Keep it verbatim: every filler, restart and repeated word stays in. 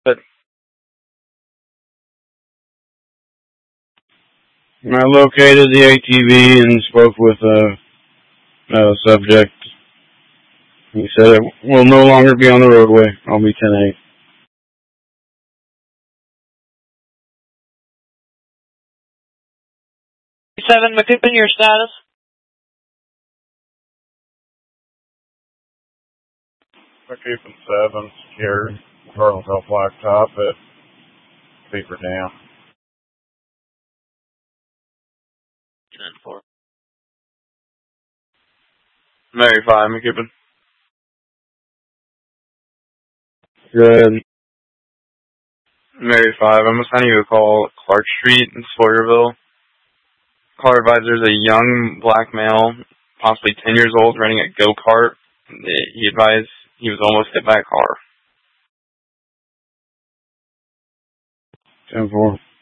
But I located the A T V and spoke with a, a subject. He said it will no longer be on the roadway. I'll be ten eight. Seven McKippen, your status? McKippen seven, secured. Carlinville Blacktop at Beaver Dam. ten four. Mary five, McKippen. Good. Mary five, I'm assigning you a call at Clark Street in Sawyerville. Caller advisor is a young black male, possibly ten years old, running a go-kart. He advised he was almost hit by a car. ten four.